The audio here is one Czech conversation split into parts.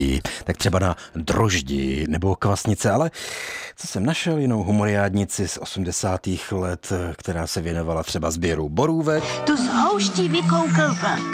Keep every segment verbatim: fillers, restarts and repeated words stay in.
Tak třeba na droždi nebo kvasnice, ale co jsem našel, jinou humoriádnici z osmdesátých let, která se věnovala třeba sběru borůvek. Tu z houští vykoukl vlk.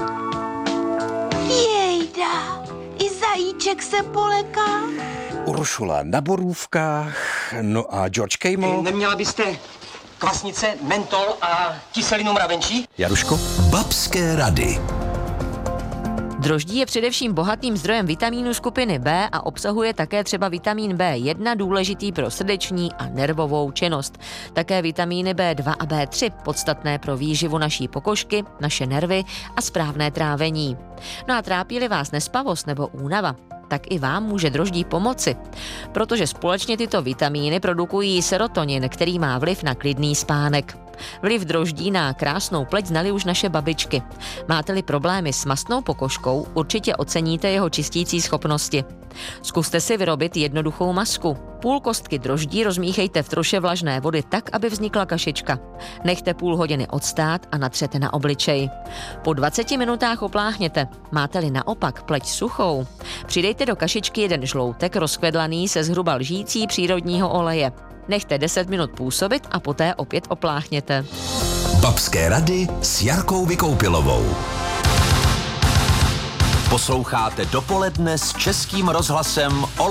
Jejda, i zajíček se poleká. Uršula na borůvkách, no a George Kejmo. Neměla byste kvasnice, mentol a kyselinu mravenčí? Jaruško. Babské rady. Droždí je především bohatým zdrojem vitamínu skupiny B a obsahuje také třeba vitamín bé jedna, důležitý pro srdeční a nervovou činnost. Také vitamíny bé dva a bé tři, podstatné pro výživu naší pokožky, naše nervy a správné trávení. No a trápí-li vás nespavost nebo únava, tak i vám může droždí pomoci, protože společně tyto vitamíny produkují serotonin, který má vliv na klidný spánek. Vliv droždí na krásnou pleť znali už naše babičky. Máte-li problémy s mastnou pokožkou, určitě oceníte jeho čistící schopnosti. Zkuste si vyrobit jednoduchou masku. Půl kostky droždí rozmíchejte v troše vlažné vody tak, aby vznikla kašička. Nechte půl hodiny odstát a natřete na obličej. Po dvaceti minutách opláchněte. Máte-li naopak pleť suchou, přidejte do kašičky jeden žloutek rozkvedlaný se zhruba lžící přírodního oleje. Nechte deset minut působit a poté opět opláchněte. Babské rady s Jarkou Vykoupilovou. Posloucháte Dopoledne s Českým rozhlasem